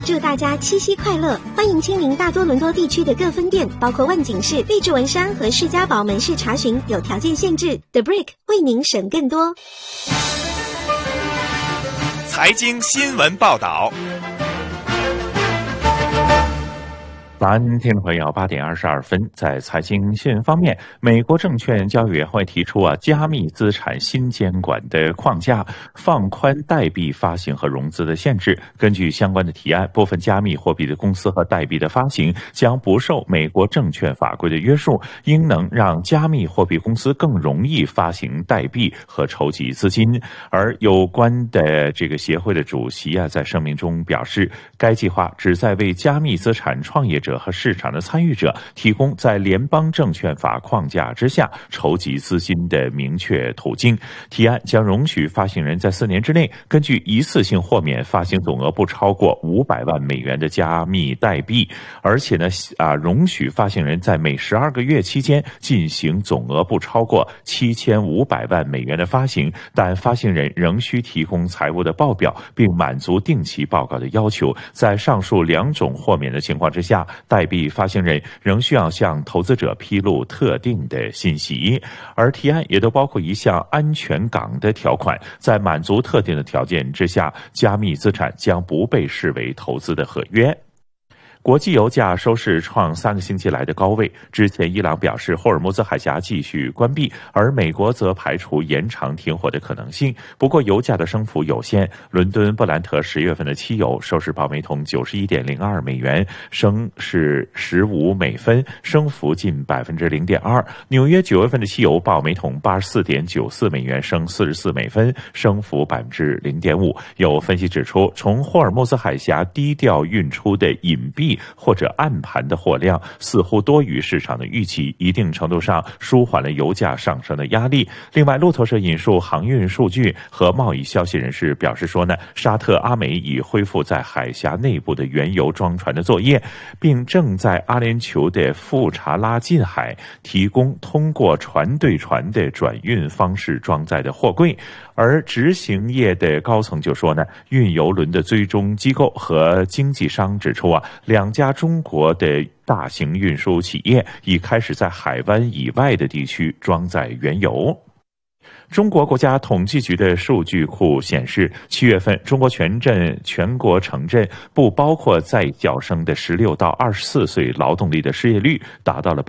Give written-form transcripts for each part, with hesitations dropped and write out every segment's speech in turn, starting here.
祝大家七夕快乐！欢迎亲临大多伦多地区的各分店，包括万景市、荔枝文山和士嘉堡门市查询，有条件限制。The Brick 为您省更多。 财经新闻报道。早安，听众朋友，8点22分，在财经新闻方面，美国证券交易委员会提出加密资产新监管的框架，放宽代币发行和融资的限制。根据相关的提案，部分加密货币的公司和代币的发行将不受美国证券法规的约束，应能让加密货币公司更容易发行代币和筹集资金。而有关的这个协会的主席在声明中表示，该计划旨在为加密资产创业者和市场的参与者提供在联邦证券法框架之下筹集资金的明确途径。提案将容许发行人在4年之内根据一次性豁免发行总额不超过500万美元的加密代币，而且容许发行人在每12个月期间进行总额不超过7500万美元的发行，但发行人仍需提供财务的报表并满足定期报告的要求。在上述2种豁免的情况之下，代币发行人仍需要向投资者披露特定的信息，而提案也都包括一项安全港的条款，在满足特定的条件之下，加密资产将不被视为投资的合约。国际油价收市创3个星期来的高位。之前伊朗表示霍尔木兹海峡继续关闭，而美国则排除延长停火的可能性。不过油价的升幅有限，伦敦布兰特10月份的汽油收市报每桶91.02美元，升是15美分，升幅近 0.2%。纽约9月份的汽油报每桶84.94美元，升44美分，升幅 0.5%。有分析指出，从霍尔木兹海峡低调运出的隐蔽或者暗盘的货量似乎多于市场的预期，一定程度上舒缓了油价上升的压力。另外，路透社引述航运数据和贸易消息人士表示说沙特阿美已恢复在海峡内部的原油装船的作业，并正在阿联酋的富查拉近海提供通过船对船的转运方式装载的货柜。而执行业的高层就说运油轮的追踪机构和经纪商指出2家中国的大型运输企业已开始在海湾以外的地区装载原油。中国国家统计局的数据库显示，7月份中国全国城镇不包括在校生的16到24岁劳动力的失业率达到了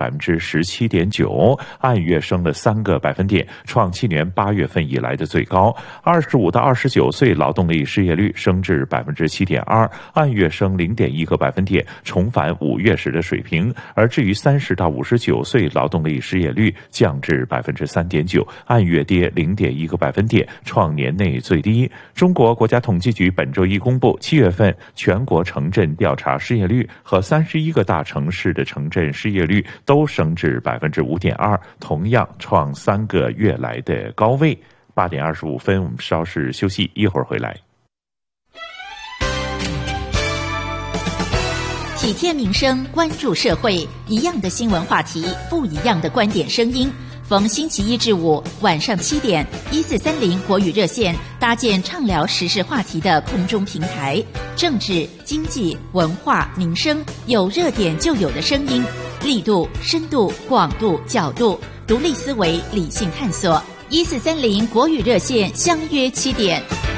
17.9%， 按月升了3个百分点，创去年8月份以来的最高。25到29岁劳动力失业率升至 7.2%， 按月升 0.1个百分点，重返5月时的水平。而至于30到59岁劳动力失业率降至 3.9%， 按月跌0.1个百分点，创年内最低。中国国家统计局本周一公布7月份全国城镇调查失业率和31个大城市的城镇失业率都升至 5.2%， 同样创3个月来的高位。8点25分，我们稍事休息，一会儿回来。 体贴民生，关注社会，一样的新闻话题，不一样的观点声音。逢星期1至5晚上7点，1430国语热线搭建畅聊时事话题的空中平台，政治、经济、文化、民生，有热点就有的声音，力度、深度、广度、角度，独立思维，理性探索。1430国语热线相约7点。